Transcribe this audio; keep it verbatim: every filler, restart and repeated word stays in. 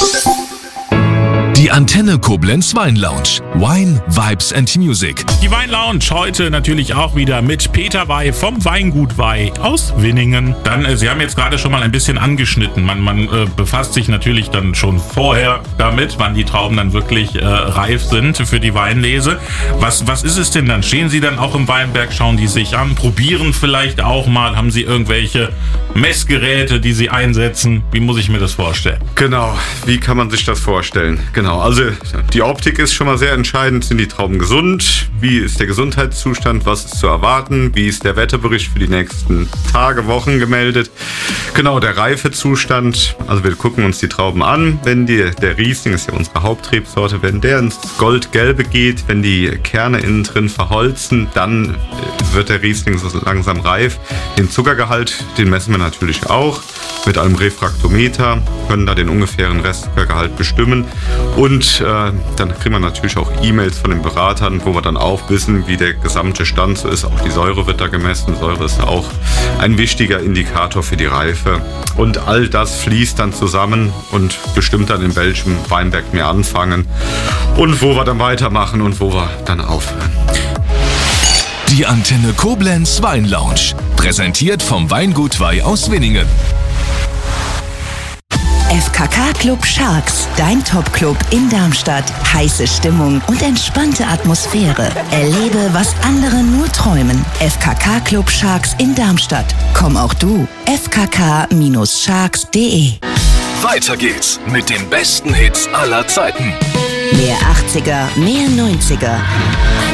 Die Antenne Koblenz Wein Lounge. Wine, Vibes and Music. Die Wein Lounge heute natürlich auch wieder mit Peter Wey vom Weingut Wey aus Winningen. Dann, äh, Sie haben jetzt gerade schon mal ein bisschen angeschnitten. Man, man äh, befasst sich natürlich dann schon vorher damit, wann die Trauben dann wirklich äh, reif sind für die Weinlese. Was, was ist es denn dann? Stehen Sie dann auch im Weinberg, schauen die sich an, probieren vielleicht auch mal? Haben Sie irgendwelche Messgeräte, die Sie einsetzen? Wie muss ich mir das vorstellen? Genau, wie kann man sich das vorstellen? Genau, also die Optik ist schon mal sehr entscheidend. Sind die Trauben gesund? Wie ist der Gesundheitszustand? Was ist zu erwarten? Wie ist der Wetterbericht für die nächsten Tage, Wochen gemeldet? Genau, der Reifezustand. Also wir gucken uns die Trauben an. Wenn die, der Riesling ist ja unsere Hauptrebsorte, wenn der ins Goldgelbe geht, wenn die Kerne innen drin verholzen, dann wird der Riesling so langsam reif. Den Zuckergehalt, den messen wir natürlich auch mit einem Refraktometer, können da den ungefähren Restzuckergehalt bestimmen. Und äh, dann kriegen wir natürlich auch E-Mails von den Beratern, wo wir dann auch wissen, wie der gesamte Stand so ist. Auch die Säure wird da gemessen. Säure ist auch ein wichtiger Indikator für die Reife. Und all das fließt dann zusammen und bestimmt dann, in welchem Weinberg wir anfangen und wo wir dann weitermachen und wo wir dann aufhören. Die Antenne Koblenz Wein Lounge. Präsentiert vom Weingut Wey aus Winningen. F K K-Club Sharks, dein Top-Club in Darmstadt. Heiße Stimmung und entspannte Atmosphäre. Erlebe, was andere nur träumen. F K K-Club Sharks in Darmstadt. Komm auch du. f k k Bindestrich sharks punkt d e. Weiter geht's mit den besten Hits aller Zeiten. Mehr achtziger, mehr neunziger.